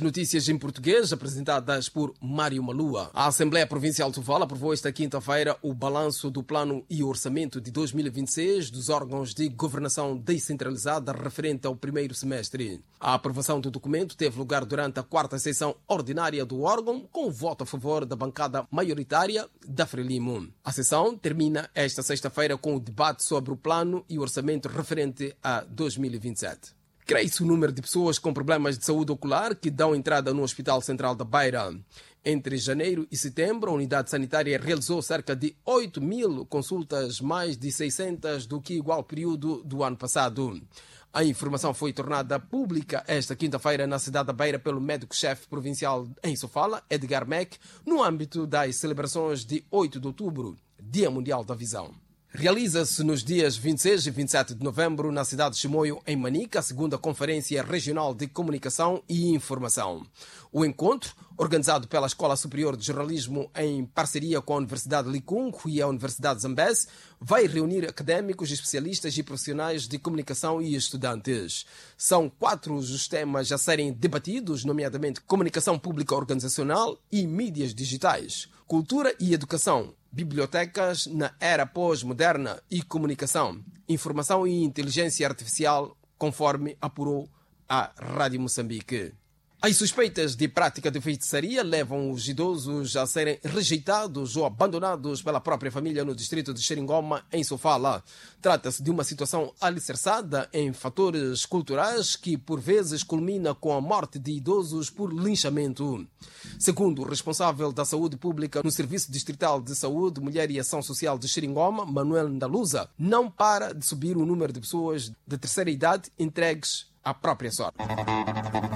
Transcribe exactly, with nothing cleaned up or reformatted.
R T P Notícias em português, apresentadas por Mário Malua. A Assembleia Provincial de Sofala aprovou esta quinta-feira o balanço do Plano e Orçamento de dois mil e vinte e seis dos órgãos de governação descentralizada referente ao primeiro semestre. A aprovação do documento teve lugar durante a quarta sessão ordinária do órgão, com voto a favor da bancada maioritária da Frelimo. A sessão termina esta sexta-feira com o debate sobre o Plano e Orçamento referente a dois mil e vinte e sete. Cresce o número de pessoas com problemas de saúde ocular que dão entrada no Hospital Central da Beira. Entre janeiro e setembro, a unidade sanitária realizou cerca de oito mil consultas, mais de seiscentas do que igual período do ano passado. A informação foi tornada pública esta quinta-feira na cidade da Beira pelo médico-chefe provincial em Sofala, Edgar Meck, no âmbito das celebrações de oito de outubro, Dia Mundial da Visão. Realiza-se nos dias vinte e seis e vinte e sete de novembro na cidade de Chimoio, em Manica, a segunda Conferência Regional de Comunicação e Informação. O encontro, organizado pela Escola Superior de Jornalismo em parceria com a Universidade Licungo e a Universidade Zambeze, vai reunir académicos, especialistas e profissionais de comunicação e estudantes. São quatro os temas a serem debatidos, nomeadamente comunicação pública organizacional e mídias digitais, cultura e educação, bibliotecas na era pós-moderna e comunicação, informação e inteligência artificial, conforme apurou a Rádio Moçambique. As suspeitas de prática de feitiçaria levam os idosos a serem rejeitados ou abandonados pela própria família no distrito de Xeringoma, em Sofala. Trata-se de uma situação alicerçada em fatores culturais que, por vezes, culmina com a morte de idosos por linchamento. Segundo o responsável da saúde pública no Serviço Distrital de Saúde, Mulher e Ação Social de Xeringoma, Manuel Ndaluza, não para de subir o número de pessoas de terceira idade entregues à própria sorte.